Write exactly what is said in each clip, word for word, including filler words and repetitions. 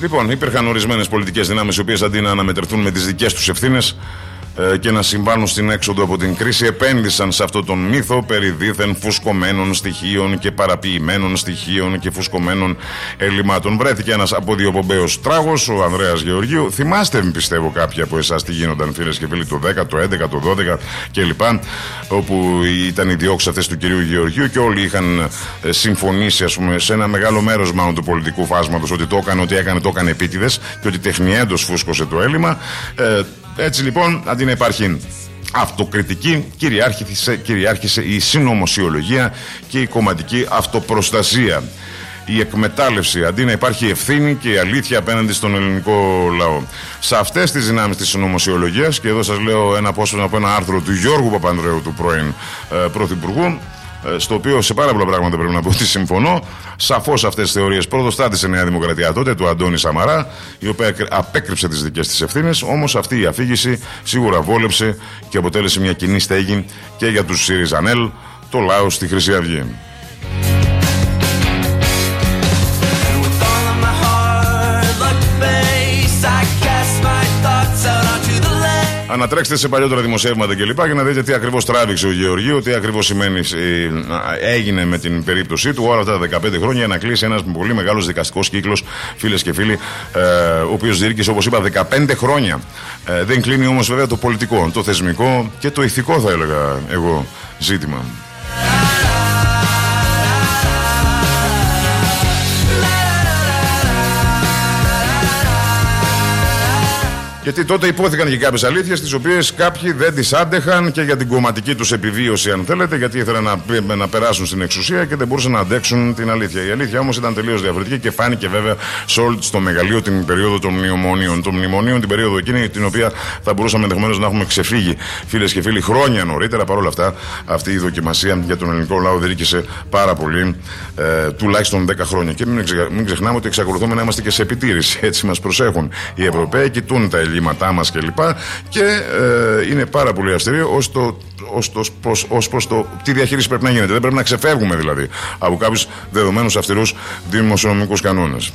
Λοιπόν, υπήρχαν ορισμένες πολιτικές δυνάμεις οι οποίες αντί να αναμετρηθούν με τις δικές τους ευθύνες και να συμβάλλουν στην έξοδο από την κρίση, επένδυσαν σε αυτό τον μύθο περί δίθεν φουσκωμένων στοιχείων και παραποιημένων στοιχείων και φουσκωμένων ελλημάτων. Βρέθηκε ένας αποδιοπομπαίος τράγος, ο Ανδρέας Γεωργίου. Θυμάστε, πιστεύω, κάποιοι από εσάς τι γίνονταν, φίλες και φίλοι, το δέκα, το έντεκα, το δώδεκα κλπ. Όπου ήταν οι διώξεις αυτές του κυρίου Γεωργίου και όλοι είχαν συμφωνήσει, ας πούμε, σε ένα μεγάλο μέρος μάλλον του πολιτικού φάσματος ότι το έκανε, ότι έκανε, το έκανε επίτηδες και ότι τεχνιέντος φούσκωσε το έλλειμμα. Ε, Έτσι λοιπόν, αντί να υπάρχει αυτοκριτική, κυριάρχησε, κυριάρχησε η συνωμοσιολογία και η κομματική αυτοπροστασία. Η εκμετάλλευση, αντί να υπάρχει ευθύνη και η αλήθεια απέναντι στον ελληνικό λαό. Σε αυτές τις δυνάμεις της συνωμοσιολογίας, και εδώ σας λέω ένα απόσπασμα από ένα άρθρο του Γιώργου Παπανδρέου, του πρώην ε, πρωθυπουργού, στο οποίο σε πάρα πολλά πράγματα πρέπει να πω ότι συμφωνώ. Σαφώς αυτές τις θεωρίες πρωτοστάτησε η Νέα Δημοκρατία τότε, του Αντώνη Σαμαρά, η οποία απέκρυψε τις δικές της ευθύνες. Όμως αυτή η αφήγηση σίγουρα βόλεψε και αποτέλεσε μια κοινή στέγη και για τους ΣΥΡΙΖΑΝΕΛ, το λαό στη Χρυσή Αυγή. Ανατρέξτε σε παλιότερα δημοσιεύματα κλπ. Και να δείτε τι ακριβώς τράβηξε ο Γεωργίου, τι ακριβώς σημαίνει, ε, έγινε με την περίπτωσή του όλα αυτά τα δεκαπέντε χρόνια για να κλείσει ένας πολύ μεγάλος δικαστικός κύκλος, φίλες και φίλοι, ε, ο οποίος διήρκησε, όπως είπα, δεκαπέντε χρόνια. Ε, δεν κλείνει όμως βέβαια το πολιτικό, το θεσμικό και το ηθικό, θα έλεγα εγώ, ζήτημα. Γιατί τότε υπόθηκαν και κάποιες αλήθειες, τις οποίες κάποιοι δεν τις άντεχαν και για την κομματική τους επιβίωση, αν θέλετε, γιατί ήθελαν να, να περάσουν στην εξουσία και δεν μπορούσαν να αντέξουν την αλήθεια. Η αλήθεια όμως ήταν τελείως διαφορετική και φάνηκε βέβαια σε όλο το μεγαλείο την περίοδο των μνημονίων. Των μνημονίων, την περίοδο εκείνη, την οποία θα μπορούσαμε ενδεχομένως να έχουμε ξεφύγει, φίλες και φίλοι, χρόνια νωρίτερα. Παρ' όλα αυτά, αυτή η δοκιμασία για τον ελληνικό λαό διήρκησε πάρα πολύ, ε, τουλάχιστον δέκα χρόνια. Και μην, ξε, μην ξεχνάμε ότι εξακολουθούμε να είμαστε και σε επιτήρηση. Έτσι μας προσέχουν οι Ευρωπαίοι, κοιτούν τα ελλείμματά μας κλπ. Και, και ε, είναι πάρα πολύ αστείο ως, το, ως, το, ως, ως προς το τι διαχείριση πρέπει να γίνεται. Δεν πρέπει να ξεφεύγουμε δηλαδή από κάποιους δεδομένους αυστηρούς δημοσιονομικούς κανόνες.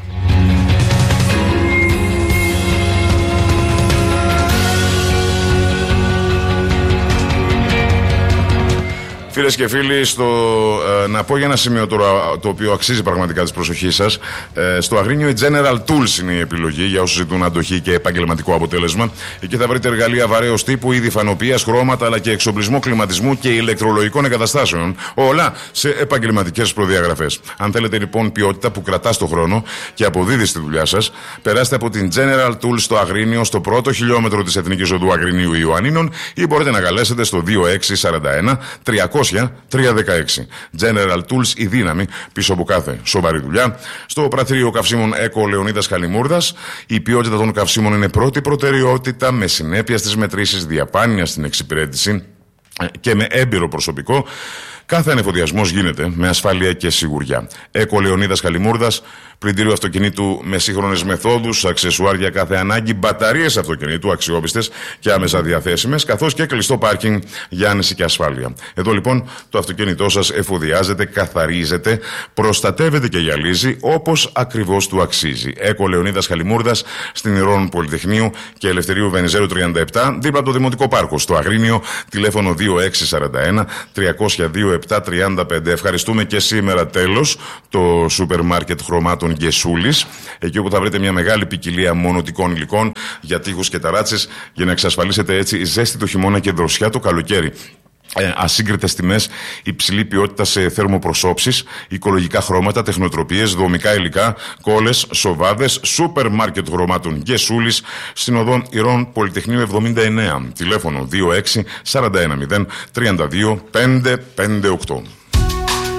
Φίλες και φίλοι, στο, ε, να πω για ένα σημείο τώρα το οποίο αξίζει πραγματικά της προσοχής σας. Ε, στο Αγρίνιο η General Tools είναι η επιλογή για όσους ζητούν αντοχή και επαγγελματικό αποτέλεσμα. Εκεί θα βρείτε εργαλεία βαρέως τύπου, είδη φανοπίας, χρώματα αλλά και εξοπλισμό κλιματισμού και ηλεκτρολογικών εγκαταστάσεων. Όλα σε επαγγελματικές προδιαγραφές. Αν θέλετε λοιπόν ποιότητα που κρατά στο χρόνο και αποδίδει στη δουλειά σας, περάστε από την General Tools στο Αγρίνιο, στο πρώτο χιλιόμετρο της Εθνικής Οδού Αγρινίου Ιωαννίνων, ή μπορείτε να καλέσετε στο δύο έξι τέσσερα ένα τριακόσια τριακόσια δεκαέξι. General Tools, η δύναμη πίσω από κάθε σοβαρή δουλειά. Στο πρατήριο καυσίμων Eco Λεωνίδας Χαλιμούρδας, η ποιότητα των καυσίμων είναι πρώτη προτεραιότητα, με συνέπεια στις μετρήσεις, διαφάνεια στην εξυπηρέτηση και με έμπειρο προσωπικό. Κάθε ανεφοδιασμός γίνεται με ασφάλεια και σιγουριά. Eco Λεωνίδας Χαλιμούρδας, πλυντήριο αυτοκινήτου με σύγχρονες μεθόδους, αξεσουάρ για κάθε ανάγκη, μπαταρίες αυτοκινήτου αξιόπιστες και άμεσα διαθέσιμες, καθώς και κλειστό πάρκινγκ για άνεση και ασφάλεια. Εδώ λοιπόν το αυτοκίνητό σας εφοδιάζεται, καθαρίζεται, προστατεύεται και γυαλίζει όπως ακριβώς του αξίζει. Eco Λεωνίδας Χαλιμούρδας, στην Ηρών Πολυτεχνείου και Ελευθερίου Βενιζέλου τριάντα επτά, δίπλα από το Δημοτικό Πάρκο. Στο Αγρίνιο, τηλέφωνο δύο έξι τέσσερα ένα τριακόσια δύο επτά τριάντα πέντε. Ευχαριστούμε και σήμερα τέλος το σούπερ μάρκετ χρωμάτων Γεσούλης, εκεί όπου θα βρείτε μια μεγάλη ποικιλία μονοτικών υλικών για τοίχους και ταράτσες, για να εξασφαλίσετε έτσι ζέστη το χειμώνα και δροσιά το καλοκαίρι. Ε, ασύγκριτες τιμές, υψηλή ποιότητα σε θερμοπροσώψεις, οικολογικά χρώματα, τεχνοτροπίες, δομικά υλικά, κόλλες, σοβάδες, σούπερ μάρκετ χρωμάτων Γεσούλης, στην οδό Ηρών Πολυτεχνείου εβδομήντα εννέα. Τηλέφωνο δύο έξι τέσσερα ένα μηδέν τρία δύο πέντε πέντε οκτώ.